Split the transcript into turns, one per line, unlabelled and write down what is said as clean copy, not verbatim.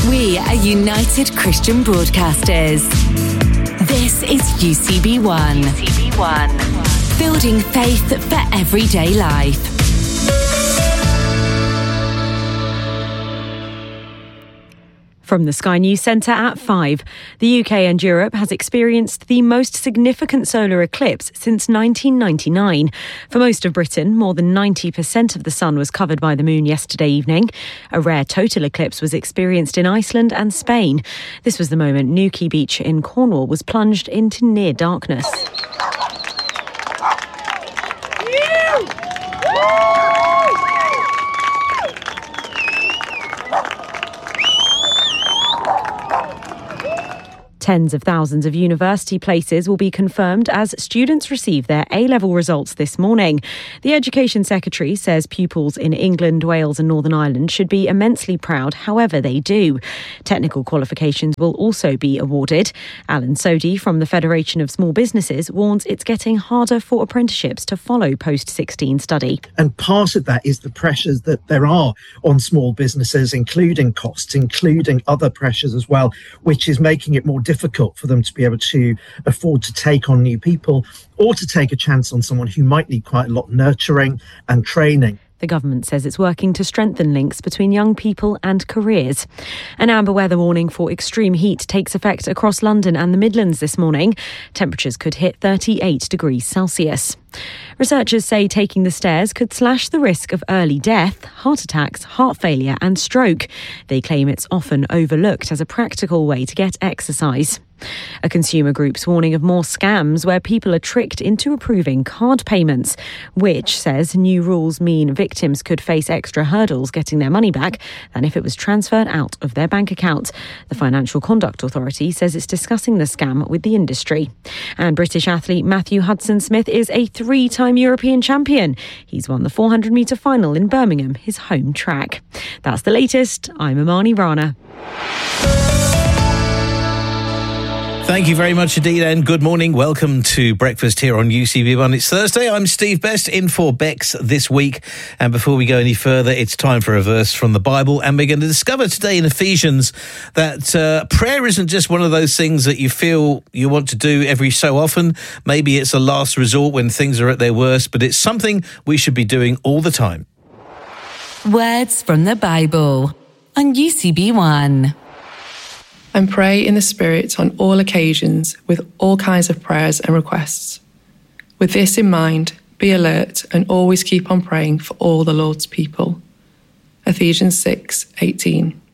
We are United Christian Broadcasters. This is UCB1. UCB1. Building faith for everyday life.
From the Sky News Centre at 5, the UK and Europe has experienced the most significant solar eclipse since 1999. For most of Britain, more than 90% of the sun was covered by the moon yesterday evening. A rare total eclipse was experienced in Iceland and Spain. This was the moment Newquay Beach in Cornwall was plunged into near darkness. Tens of thousands of university places will be confirmed as students receive their A-level results this morning. The Education Secretary says pupils in England, Wales and Northern Ireland should be immensely proud however they do. Technical qualifications will also be awarded. Alan Sodhi from the Federation of Small Businesses warns it's getting harder for apprenticeships to follow post-16 study.
And part of that is the pressures that there are on small businesses, including costs, including other pressures as well, which is making it more difficult for them to be able to afford to take on new people or to take a chance on someone who might need quite a lot of nurturing and training.
The government says it's working to strengthen links between young people and careers. An amber weather warning for extreme heat takes effect across London and the Midlands this morning. Temperatures could hit 38 degrees Celsius. Researchers say taking the stairs could slash the risk of early death, heart attacks, heart failure and stroke. They claim it's often overlooked as a practical way to get exercise. A consumer group's warning of more scams where people are tricked into approving card payments, which says new rules mean victims could face extra hurdles getting their money back than if it was transferred out of their bank account. The Financial Conduct Authority says it's discussing the scam with the industry. And British athlete Matthew Hudson-Smith is a three-time European champion. He's won the 400-metre final in Birmingham, his home track. That's the latest. I'm Amani Rana.
Thank you very much indeed and good morning. Welcome to breakfast here on UCB1. It's Thursday. I'm Steve Best in for Bex this week. And before we go any further, it's time for a verse from the Bible. And we're going to discover today in Ephesians that prayer isn't just one of those things that you feel you want to do every so often. Maybe it's a last resort when things are at their worst, but it's something we should be doing all the time.
Words from the Bible on UCB1.
And pray in the Spirit on all occasions with all kinds of prayers and requests. With this in mind, be alert and always keep on praying for all the Lord's people. Ephesians 6:18.